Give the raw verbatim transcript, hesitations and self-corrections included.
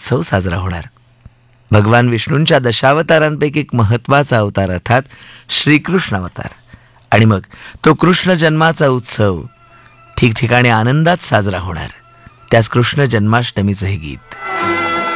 उत्सव साजरा होणार. भगवान विष्णूंच्या दशावतारांपैकी एक महत्त्वाचा अवतार अर्थात श्रीकृष्ण अवतार. आणि मग तो कृष्ण जन्माचा उत्सव ठिकठिकाणी आनंदात साजरा होणार. त्याच कृष्ण जन्माष्टमीचं हे गीत.